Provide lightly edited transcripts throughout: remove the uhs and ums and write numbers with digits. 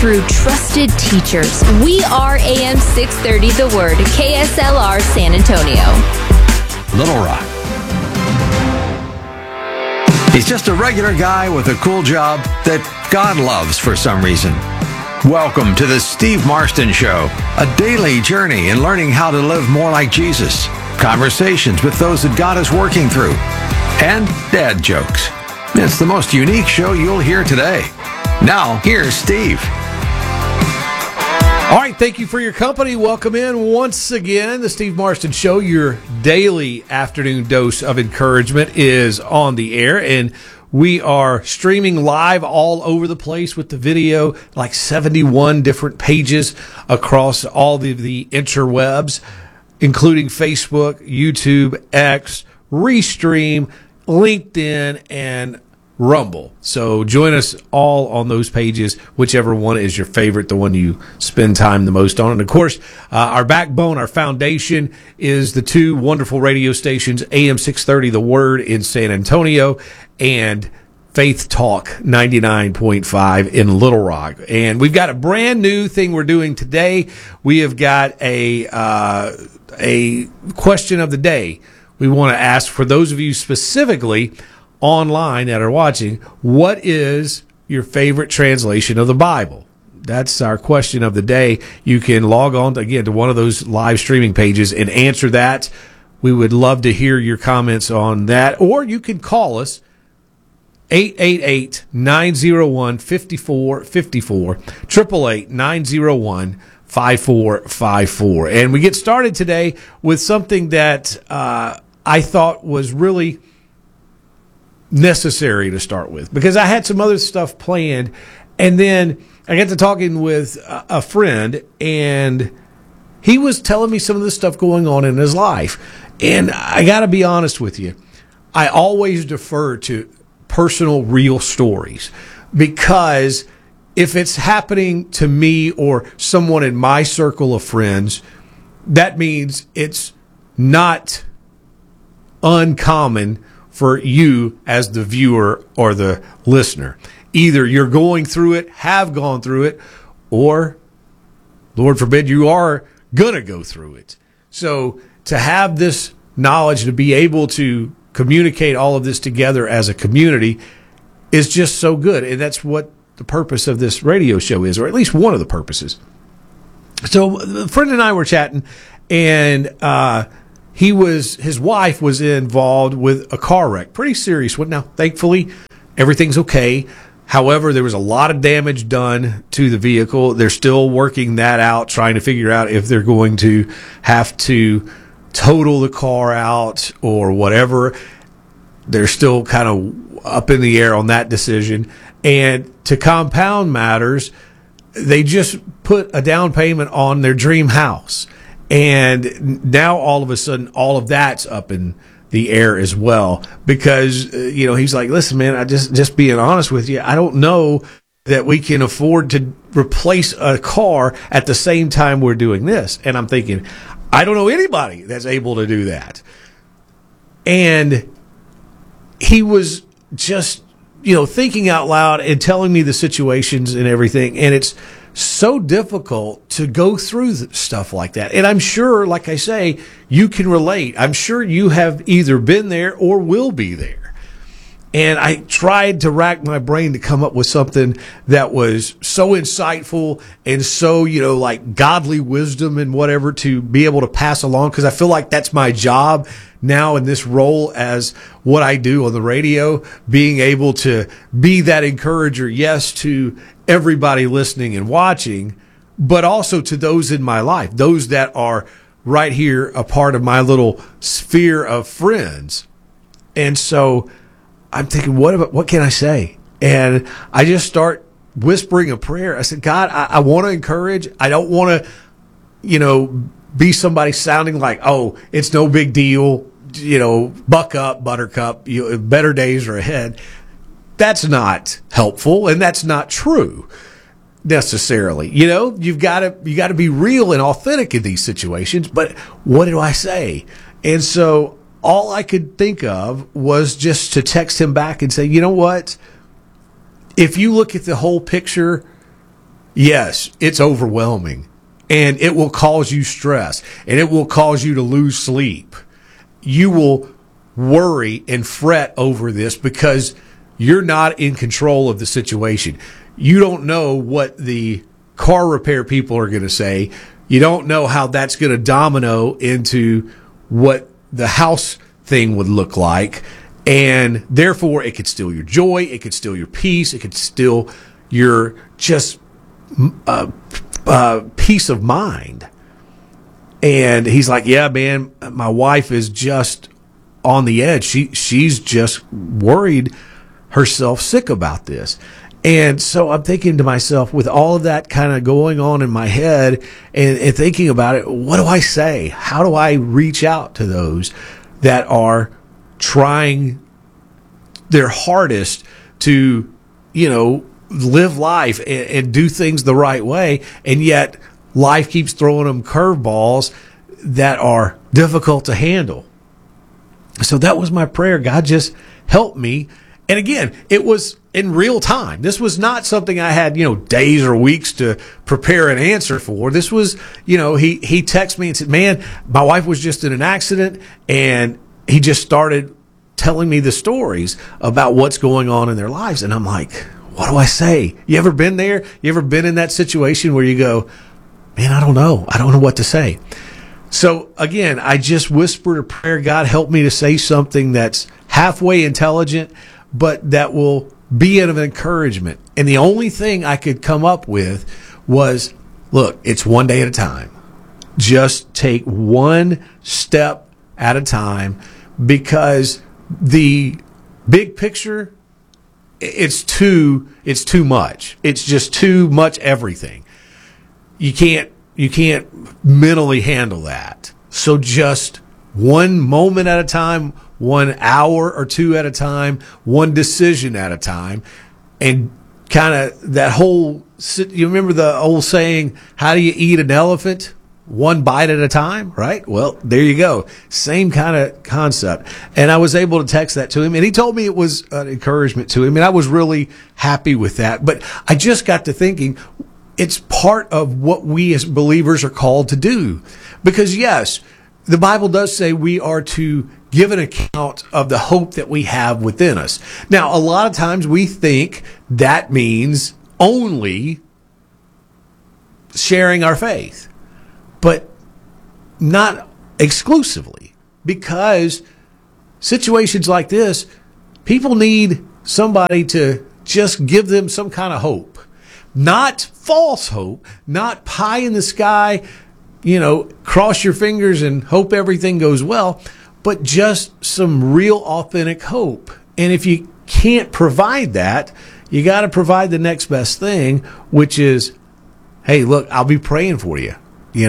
through trusted teachers. We are AM 630 The Word, KSLR San Antonio. Little Rock. He's just a regular guy with a cool job that God loves for some reason. Welcome to the Steve Marston Show, a daily journey in learning how to live more like Jesus, conversations with those that God is working through, and dad jokes. It's the most unique show you'll hear today. Now, here's Steve. All right, thank you for your company. Welcome in once again. The Steve Marston Show, your daily afternoon dose of encouragement, is on the air, and we are streaming live all over the place with the video, like 71 different pages across all the interwebs, including Facebook, YouTube, X, Restream, LinkedIn, and Rumble. So join us all on those pages, whichever one is your favorite, the one you spend time the most on. And of course, our backbone, our foundation is the two wonderful radio stations, AM 630 The Word in San Antonio and Faith Talk 99.5 in Little Rock. And we've got a brand new thing we're doing today. We have got a question of the day we want to ask for those of you specifically online that are watching. What is your favorite translation of the Bible? That's our question of the day. You can log on again to one of those live streaming pages and answer that. We would love to hear your comments on that, or you can call us 888-901-5454, 888-901-5454. And we get started today with something that I thought was really necessary to start with, because I had some other stuff planned, and then I got to talking with a friend, and he was telling me some of the stuff going on in his life. And I got to be honest with you, I always defer to personal, real stories, because if it's happening to me or someone in my circle of friends, that means it's not uncommon for you as the viewer or the listener. Either you're going through it, have gone through it, or, Lord forbid, you are going to go through it. So to have this knowledge, to be able to communicate all of this together as a community is just so good. And that's what the purpose of this radio show is, or at least one of the purposes. So a friend and I were chatting, and his wife was involved with a car wreck, pretty serious one. Now, thankfully, everything's okay. However, there was a lot of damage done to the vehicle. They're still working that out, trying to figure out if they're going to have to total the car out or whatever. They're still kind of up in the air on that decision. And to compound matters, they just put a down payment on their dream house. And now all of a sudden, all of that's up in the air as well, because, he's like, listen, man, I just being honest with you, I don't know that we can afford to replace a car at the same time we're doing this. And I'm thinking, I don't know anybody that's able to do that. And he was just, thinking out loud and telling me the situations and everything. And it's so difficult to go through stuff like that. And I'm sure, like I say, you can relate. I'm sure you have either been there or will be there. And I tried to rack my brain to come up with something that was so insightful and so, like godly wisdom and whatever to be able to pass along, because I feel like that's my job now in this role as what I do on the radio, being able to be that encourager, yes, to everybody listening and watching, but also to those in my life, those that are right here, a part of my little sphere of friends. And so I'm thinking, what can I say? And I just start whispering a prayer. I said, God, I want to encourage. I don't want to, be somebody sounding like, oh, it's no big deal. Buck up, buttercup, better days are ahead. That's not helpful, and that's not true necessarily. You've got to be real and authentic in these situations. But what do I say? And so all I could think of was just to text him back and say, you know what? If you look at the whole picture, yes, it's overwhelming, and it will cause you stress, and it will cause you to lose sleep. You will worry and fret over this because you're not in control of the situation. You don't know what the car repair people are going to say. You don't know how that's going to domino into what the house thing would look like. And therefore, it could steal your joy. It could steal your peace. It could steal your just peace of mind. And he's like, yeah, man, my wife is just on the edge. She's just worried herself sick about this. And so I'm thinking to myself, with all of that kind of going on in my head and thinking about it, what do I say? How do I reach out to those that are trying their hardest to, live life and do things the right way, and yet life keeps throwing them curveballs that are difficult to handle? So that was my prayer. God, just help me. And again, it was in real time. This was not something I had, days or weeks to prepare an answer for. This was, he texted me and said, man, my wife was just in an accident, and he just started telling me the stories about what's going on in their lives. And I'm like, what do I say? You ever been there? You ever been in that situation where you go, man, I don't know. I don't know what to say. So again, I just whispered a prayer. God, help me to say something that's halfway intelligent, but that will be of encouragement. And the only thing I could come up with was, look, it's one day at a time. Just take one step at a time, because the big picture, it's too much. It's just too much everything. You can't mentally handle that. So just one moment at a time, 1 hour or two at a time, one decision at a time, and kind of that whole, you remember the old saying, how do you eat an elephant? One bite at a time, right? Well, there you go. Same kind of concept. And I was able to text that to him, and he told me it was an encouragement to him, and I was really happy with that. But I just got to thinking, it's part of what we as believers are called to do. Because yes, the Bible does say we are to give an account of the hope that we have within us. Now, a lot of times we think that means only sharing our faith, but not exclusively, because situations like this, people need somebody to just give them some kind of hope. Not false hope, not pie in the sky, cross your fingers and hope everything goes well, but just some real authentic hope. And if you can't provide that, you got to provide the next best thing, which is, hey, look, I'll be praying for you.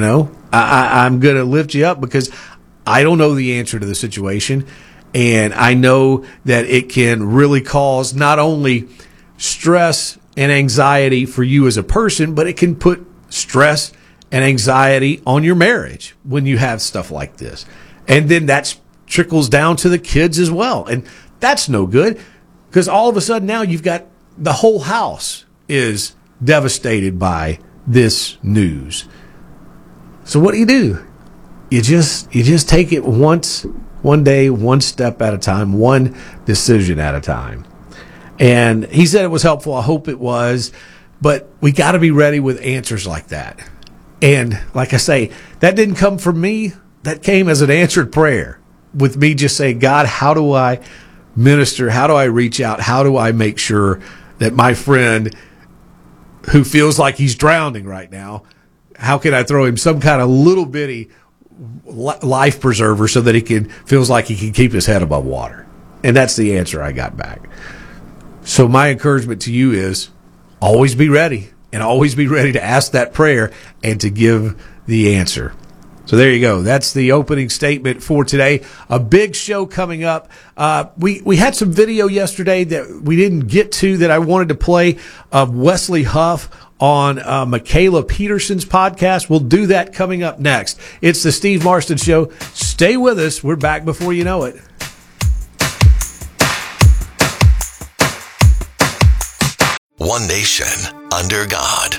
I'm going to lift you up, because I don't know the answer to the situation. And I know that it can really cause not only stress and anxiety for you as a person, but it can put stress and anxiety on your marriage when you have stuff like this. And then that trickles down to the kids as well. And that's no good, because all of a sudden now you've got the whole house is devastated by this news. So what do? You just take it one day, one step at a time, one decision at a time. And he said it was helpful. I hope it was. But we got to be ready with answers like that. And like I say, that didn't come from me. That came as an answered prayer, with me just saying, God, how do I minister? How do I reach out? How do I make sure that my friend who feels like he's drowning right now, how can I throw him some kind of little bitty life preserver so that feels like he can keep his head above water? And that's the answer I got back. So my encouragement to you is always be ready, and always be ready to ask that prayer and to give the answer. So there you go. That's the opening statement for today. A big show coming up. We had some video yesterday that we didn't get to that I wanted to play of Wesley Huff on Michaela Peterson's podcast. We'll do that coming up next. It's the Steve Marston Show. Stay with us. We're back before you know it. One nation under God.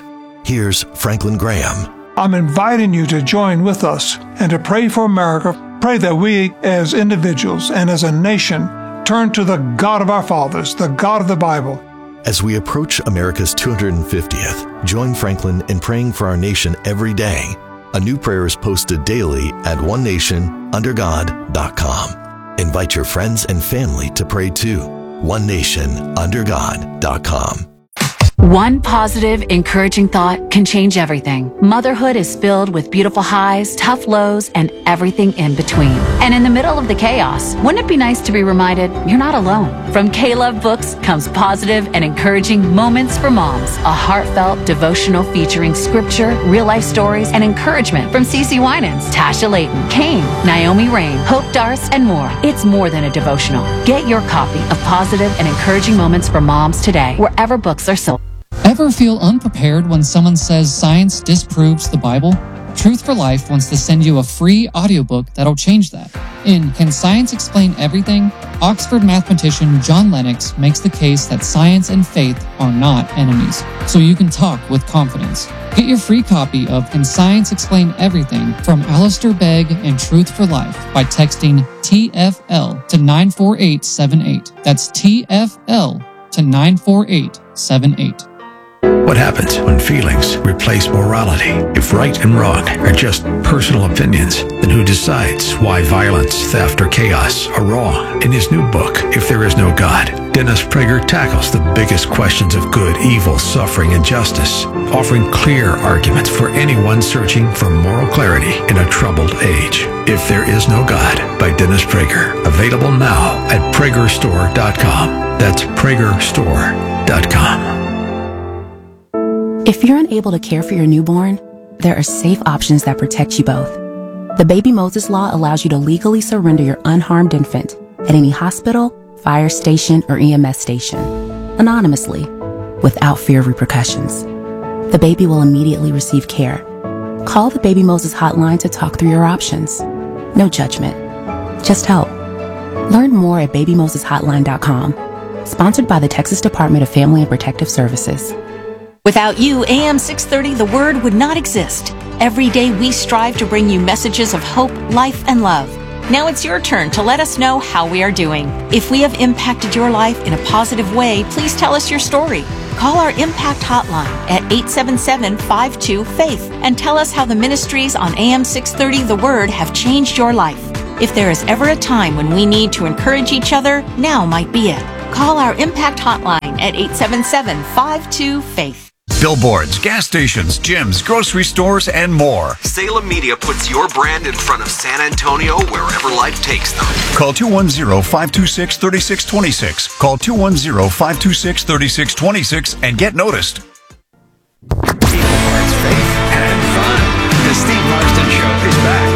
here's Franklin Graham. I'm inviting you to join with us and to pray for America. Pray that we as individuals and as a nation turn to the God of our fathers, the God of the Bible. As we approach America's 250th, join Franklin in praying for our nation every day. A new prayer is posted daily at onenationundergod.com. Invite your friends and family to pray too. onenationundergod.com. One positive, encouraging thought can change everything. Motherhood is filled with beautiful highs, tough lows, and everything in between. And in the middle of the chaos, wouldn't it be nice to be reminded you're not alone? From K-Love Books comes positive and encouraging Moments for Moms, a heartfelt devotional featuring scripture, real-life stories, and encouragement from CeCe Winans, Tasha Layton, Kane, Naomi Rain, Hope Darce, and more. It's more than a devotional. Get your copy of Positive and Encouraging Moments for Moms today, wherever books are sold. Ever feel unprepared when someone says science disproves the Bible? Truth for Life wants to send you a free audiobook that'll change that. In Can Science Explain Everything?, Oxford mathematician John Lennox makes the case that science and faith are not enemies, so you can talk with confidence. Get your free copy of Can Science Explain Everything from Alistair Begg and Truth for Life by texting TFL to 94878. That's TFL to 94878. What happens when feelings replace morality? If right and wrong are just personal opinions, then who decides why violence, theft, or chaos are wrong? In his new book, If There Is No God, Dennis Prager tackles the biggest questions of good, evil, suffering, and justice, offering clear arguments for anyone searching for moral clarity in a troubled age. If There Is No God by Dennis Prager. Available now at PragerStore.com. That's PragerStore.com. If you're unable to care for your newborn, there are safe options that protect you both. The Baby Moses Law allows you to legally surrender your unharmed infant at any hospital, fire station, or EMS station, anonymously, without fear of repercussions. The baby will immediately receive care. Call the Baby Moses hotline to talk through your options. No judgment, just help. Learn more at babymoseshotline.com. Sponsored by the Texas Department of Family and Protective Services. Without you, AM 630 The Word would not exist. Every day we strive to bring you messages of hope, life, and love. Now it's your turn to let us know how we are doing. If we have impacted your life in a positive way, please tell us your story. Call our Impact Hotline at 877-52-FAITH and tell us how the ministries on AM 630 The Word have changed your life. If there is ever a time when we need to encourage each other, now might be it. Call our Impact Hotline at 877-52-FAITH. Billboards, gas stations, gyms, grocery stores, and more. Salem Media puts your brand in front of San Antonio wherever life takes them. Call 210-526-3626. Call 210-526-3626 and get noticed. Equal parts faith and fun. The Steve Marston Show is back.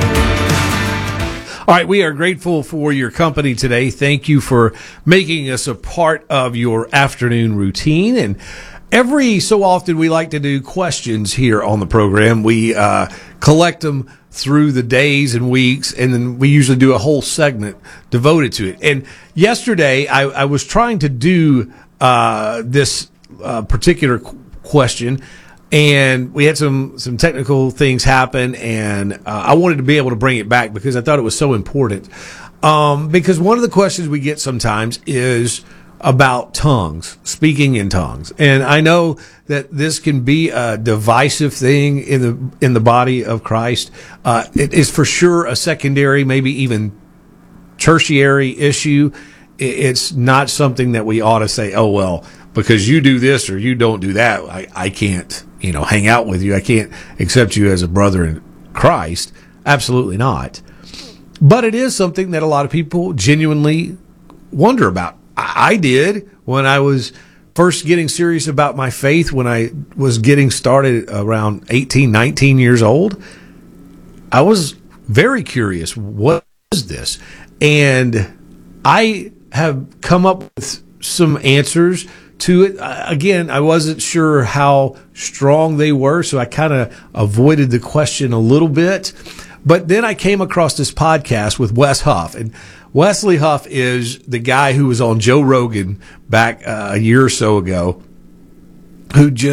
All right, we are grateful for your company today. Thank you for making us a part of your afternoon routine. And every so often, we like to do questions here on the program. We collect them through the days and weeks, and then we usually do a whole segment devoted to it. And yesterday, I was trying to do this particular question, and we had some technical things happen, and I wanted to be able to bring it back because I thought it was so important. Because one of the questions we get sometimes is about tongues, speaking in tongues. And I know that this can be a divisive thing in the body of Christ. It is for sure a secondary, maybe even tertiary issue. It's not something that we ought to say, oh, well, because you do this or you don't do that, I can't, hang out with you. I can't accept you as a brother in Christ. Absolutely not. But it is something that a lot of people genuinely wonder about. I did when I was first getting serious about my faith, when I was getting started around 18, 19 years old. I was very curious. What is this? And I have come up with some answers to it. Again, I wasn't sure how strong they were, so I kind of avoided the question a little bit. But then I came across this podcast with Wes Huff, and Wesley Huff is the guy who was on Joe Rogan back a year or so ago, who just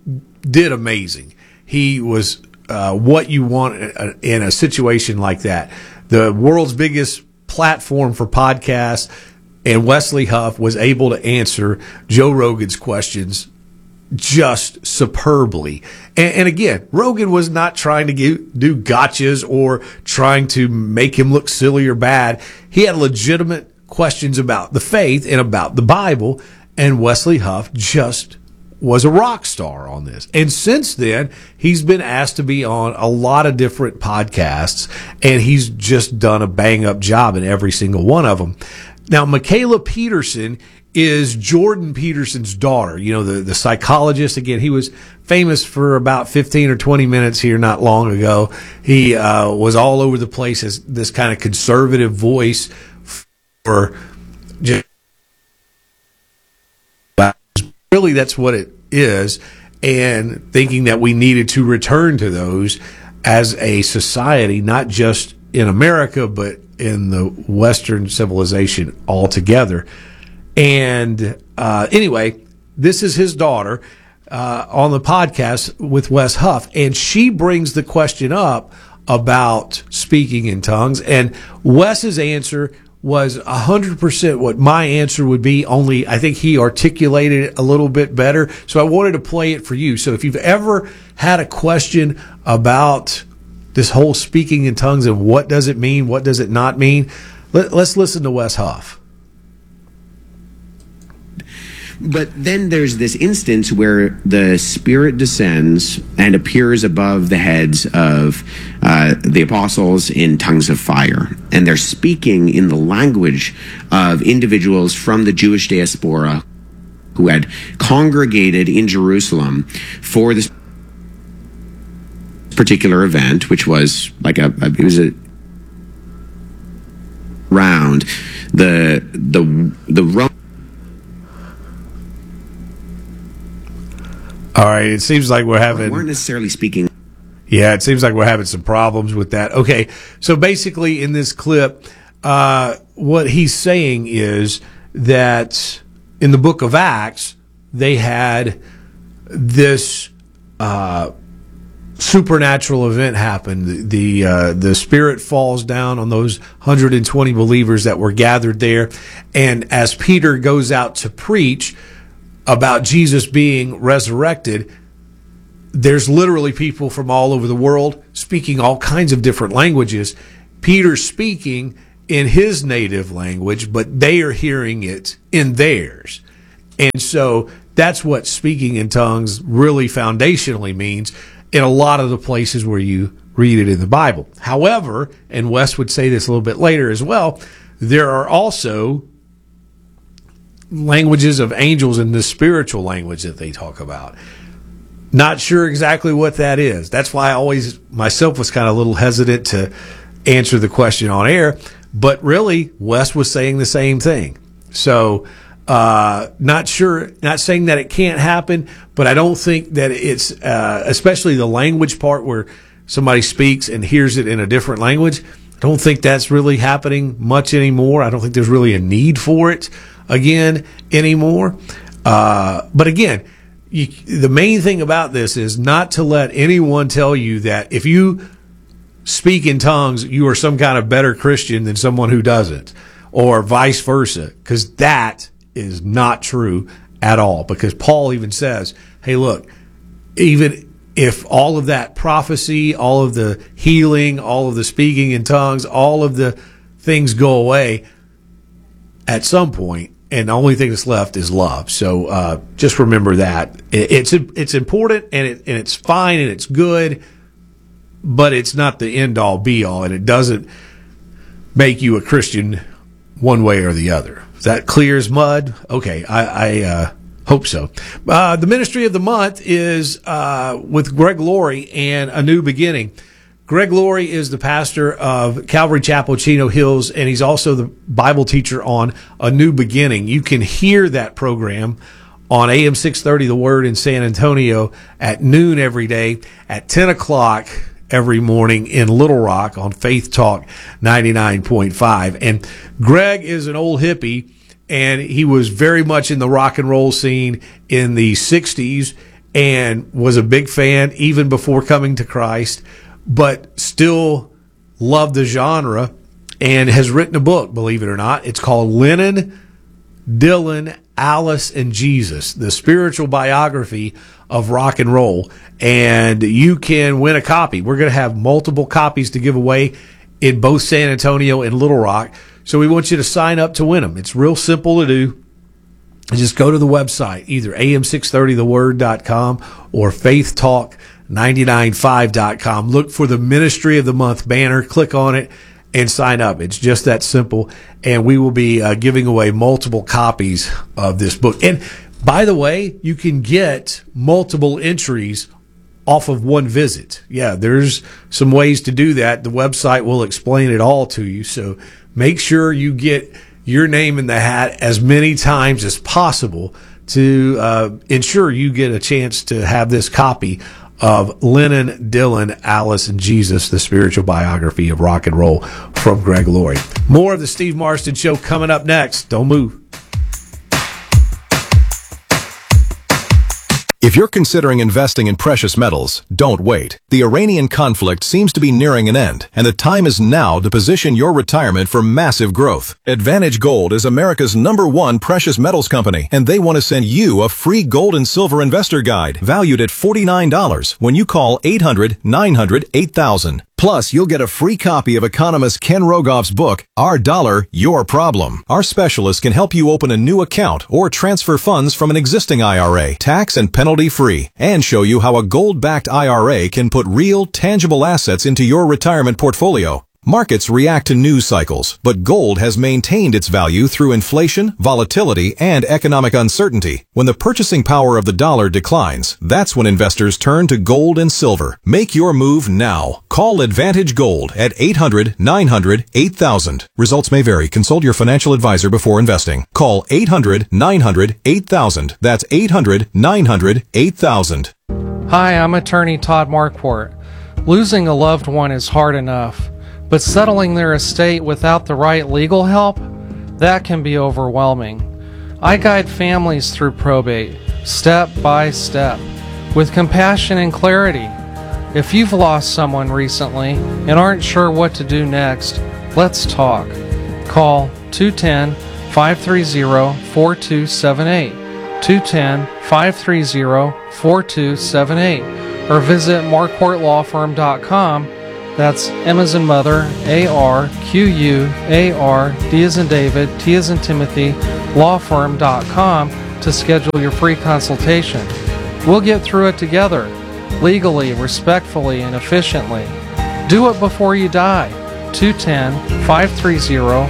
did amazing. He was what you want in a situation like that. The world's biggest platform for podcasts, and Wesley Huff was able to answer Joe Rogan's questions just superbly. And again, Rogan was not trying to do gotchas or trying to make him look silly or bad. He had legitimate questions about the faith and about the Bible, and Wesley Huff just was a rock star on this. And since then, he's been asked to be on a lot of different podcasts, and he's just done a bang-up job in every single one of them. Now, Mikhaila Peterson is Jordan Peterson's daughter, the psychologist. Again, he was famous for about 15 or 20 minutes here not long ago. He was all over the place as this kind of conservative voice for just really that's what it is, and thinking that we needed to return to those as a society, not just in America, but in the Western civilization altogether. And anyway, this is his daughter on the podcast with Wes Huff, and she brings the question up about speaking in tongues, and Wes's answer was 100% what my answer would be, only I think he articulated it a little bit better. So I wanted to play it for you. So if you've ever had a question about this whole speaking in tongues and what does it mean, what does it not mean, let's listen to Wes Huff. But then there's this instance where the Spirit descends and appears above the heads of the apostles in tongues of fire. And they're speaking in the language of individuals from the Jewish diaspora who had congregated in Jerusalem for this particular event, which was like it was a round the Roman. All right, it seems like we're weren't necessarily speaking. Yeah, it seems like we're having some problems with that. Okay, so basically in this clip, what he's saying is that in the book of Acts, they had this supernatural event happen. The Spirit falls down on those 120 believers that were gathered there, and as Peter goes out to preach about Jesus being resurrected, there's literally people from all over the world speaking all kinds of different languages. Peter's speaking in his native language, but they are hearing it in theirs. And so that's what speaking in tongues really foundationally means in a lot of the places where you read it in the Bible. However, and Wes would say this a little bit later as well, there are also languages of angels in the spiritual language that they talk about. Not sure exactly what that is. That's why I always myself was kind of a little hesitant to answer the question on air, but really Wes was saying the same thing. So not sure, not saying that it can't happen, but I don't think that it's especially the language part where somebody speaks and hears it in a different language. I don't think that's really happening much anymore. I don't think there's really a need for it again anymore. But again, the main thing about this is not to let anyone tell you that if you speak in tongues, you are some kind of better Christian than someone who doesn't, or vice versa, because that is not true at all. Because Paul even says, hey, look, even if all of that prophecy, all of the healing, all of the speaking in tongues, all of the things go away at some point, and the only thing that's left is love. So just remember that it's important, and it's fine, and it's good, but it's not the end all be all, and it doesn't make you a Christian one way or the other. Is that clear as mud? Okay, I hope so. The ministry of the month is with Greg Laurie and A New Beginning. Greg Laurie is the pastor of Calvary Chapel, Chino Hills, and he's also the Bible teacher on A New Beginning. You can hear that program on AM 630 The Word in San Antonio at noon every day, at 10 o'clock every morning in Little Rock on Faith Talk 99.5. And Greg is an old hippie, and he was very much in the rock and roll scene in the 60s and was a big fan even before coming to Christ, but still loved the genre and has written a book, believe it or not. It's called Lennon, Dylan, Alice, and Jesus, the spiritual biography of rock and roll. And you can win a copy. We're going to have multiple copies to give away in both San Antonio and Little Rock. So we want you to sign up to win them. It's real simple to do. Just go to the website, either am630theword.com or faithtalk995.com. Look for the Ministry of the Month banner, click on it, and sign up. It's just that simple. And we will be giving away multiple copies of this book. And by the way, you can get multiple entries off of one visit. Yeah, there's some ways to do that. The website will explain it all to you. So make sure you get your name in the hat as many times as possible to ensure you get a chance to have this copy of Lennon, Dylan, Alice, and Jesus, the spiritual biography of rock and roll from Greg Laurie. More of the Steve Marston Show coming up next. Don't move. If you're considering investing in precious metals, don't wait. The Iranian conflict seems to be nearing an end, and the time is now to position your retirement for massive growth. Advantage Gold is America's #1 precious metals company, and they want to send you a free gold and silver investor guide valued at $49 when you call 800-900-8000. Plus, you'll get a free copy of economist Ken Rogoff's book, Our Dollar, Your Problem. Our specialists can help you open a new account or transfer funds from an existing IRA, tax and penalty free, and show you how a gold-backed IRA can put real, tangible assets into your retirement portfolio. Markets react to news cycles, but gold has maintained its value through inflation, volatility, and economic uncertainty. When the purchasing power of the dollar declines, that's when investors turn to gold and silver. Make your move now. Call Advantage Gold at 800-900-8000. Results may vary. Consult your financial advisor before investing. Call 800-900-8000. That's 800-900-8000. Hi, I'm attorney Todd Marquardt. Losing a loved one is hard enough, but settling their estate without the right legal help, that can be overwhelming. I guide families through probate, step by step, with compassion and clarity. If you've lost someone recently and aren't sure what to do next, let's talk. Call 210-530-4278, 210-530-4278, or visit marquardtlawfirm.com. That's M as in mother, A-R-Q-U-A-R, D as in David, T as in Timothy, lawfirm.com to schedule your free consultation. We'll get through it together, legally, respectfully, and efficiently. Do it before you die.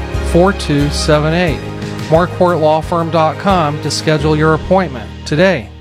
210-530-4278. marquardtlawfirm.com to schedule your appointment today.